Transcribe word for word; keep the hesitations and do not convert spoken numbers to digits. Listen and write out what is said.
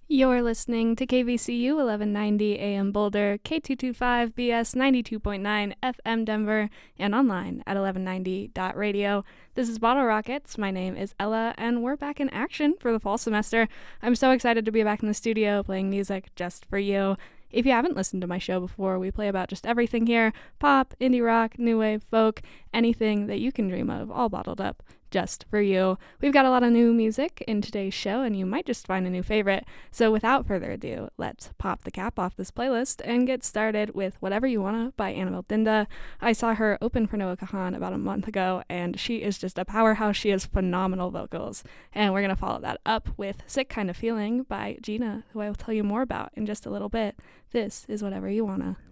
You're listening to K V C U eleven ninety A M Boulder, K two twenty-five B S ninety-two point nine F M Denver, and online at eleven ninety dot radio. This is Bottle Rockets. My name is Ella, and we're back in action for the fall semester. I'm so excited to be back in the studio playing music just for you. If you haven't listened to my show before, we play about just everything here: pop, indie rock, new wave, folk, anything that you can dream of, all bottled up just for you. We've got a lot of new music in today's show, and you might just find a new favorite. So without further ado, let's pop the cap off this playlist and get started with Whatever You Wanna by Annabelle Dinda. I saw her open for Noah Kahan about a month ago, and she is just a powerhouse. She has phenomenal vocals. And we're going to follow that up with Sick Kind of Feeling by Gina, who I will tell you more about in just a little bit. This is Whatever You Wanna.